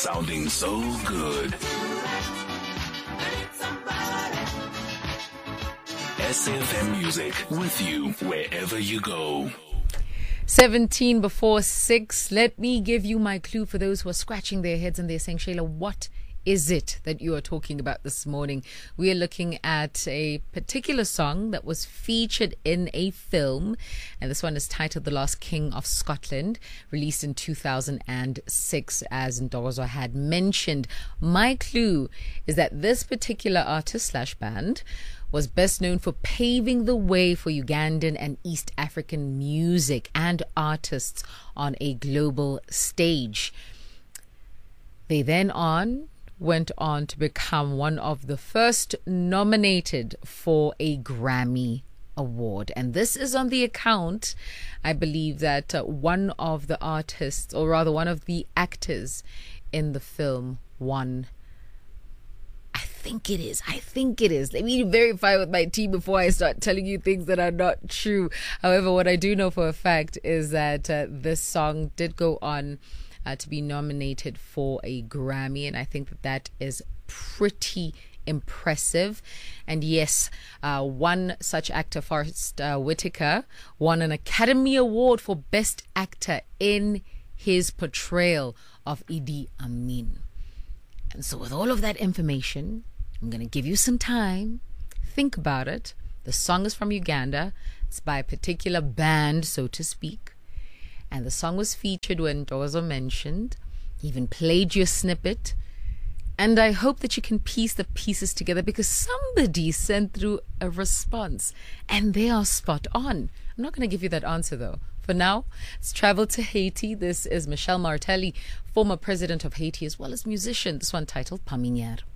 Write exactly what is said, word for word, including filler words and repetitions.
Sounding so good. S F M Music with you wherever you go. seventeen before six. Let me give you my clue for those who are scratching their heads and they're saying, Shayla, what is it that you are talking about this morning? We are looking at a particular song that was featured in a film, and this one is titled The Last King of Scotland, released in two thousand six, as Ndozo had mentioned. My clue is that this particular artist slash band was best known for paving the way for Ugandan and East African music and artists on a global stage. They then on went on to become one of the first nominated for a Grammy Award. And this is on the account, I believe, that uh, one of the artists, or rather one of the actors in the film, won. I think it is. I think it is. Let me verify with my team before I start telling you things that are not true. However, what I do know for a fact is that uh, this song did go on Uh, to be nominated for a Grammy, and I think that that is pretty impressive. And yes, uh, one such actor, Forrest uh, Whitaker, won an Academy Award for Best Actor in his portrayal of Idi Amin. And so with all of that information, I'm going to give you some time. Think about it. The song is from Uganda. It's by a particular band, so to speak. And the song was featured when Ndozo mentioned. He even played you a snippet. And I hope that you can piece the pieces together, because somebody sent through a response and they are spot on. I'm not going to give you that answer though. For now, let's travel to Haiti. This is Michel Martelly, former president of Haiti, as well as musician. This one titled Paminière.